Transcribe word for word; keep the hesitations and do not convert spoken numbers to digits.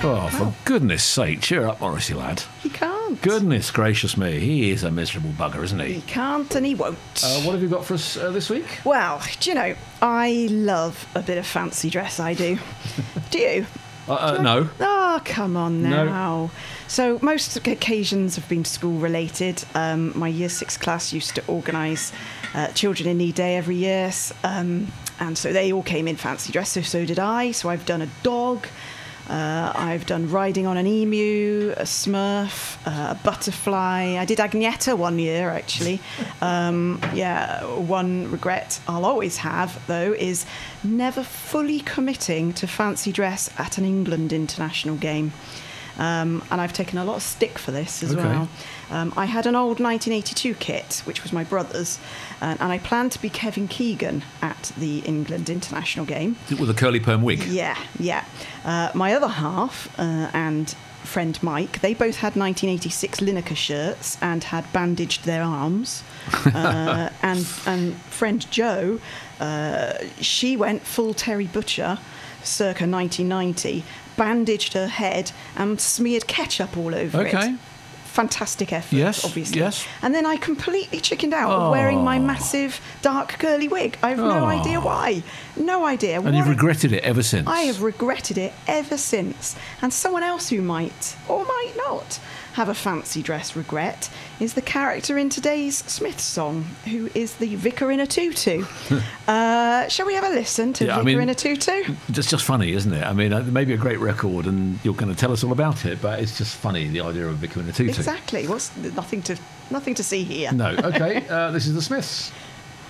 Oh, for goodness sake, cheer up, Morrissey lad. He can't. Goodness gracious me, he is a miserable bugger, isn't he? He can't and he won't. Uh, what have you got for us uh, this week? Well, do you know, I love a bit of fancy dress, I do. Do you? Uh, uh, no. Oh, come on now. No. So most occasions have been school related. Um, my year six class used to organise uh, Children in Need Day every year. Um, and so they all came in fancy dress, so so did I. So I've done a dog. Uh, I've done riding on an emu, a smurf, uh, a butterfly. I did Agneta one year, actually. Um, yeah, one regret I'll always have, though, is never fully committing to fancy dress at an England international game. Um, and I've taken a lot of stick for this as Okay. well. Um, I had an old nineteen eighty-two kit, which was my brother's, and, and I planned to be Kevin Keegan at the England international game. With a curly perm wig? Yeah, yeah. Uh, my other half uh, and friend Mike, they both had nineteen eighty-six Lineker shirts and had bandaged their arms. uh, and and friend Jo, uh, she went full Terry Butcher, circa nineteen ninety, bandaged her head and smeared ketchup all over it. Okay. Fantastic effort, Yes, obviously. yes. And then I completely chickened out Oh. of wearing my massive dark curly wig. I have no Oh. idea why. No idea. And What you've a- regretted it ever since? I have regretted it ever since. And someone else who might, or might not, have a fancy dress regret is the character in today's Smiths song, who is the vicar in a tutu. uh, shall we have a listen to Yeah, I Vicar mean- in a tutu? It's just funny, isn't it? I mean, uh, maybe a great record and you're going to tell us all about it, but it's just funny, the idea of Vicar in a tutu. Exactly. What's nothing to nothing to see here. No. Okay, uh, this is the Smiths.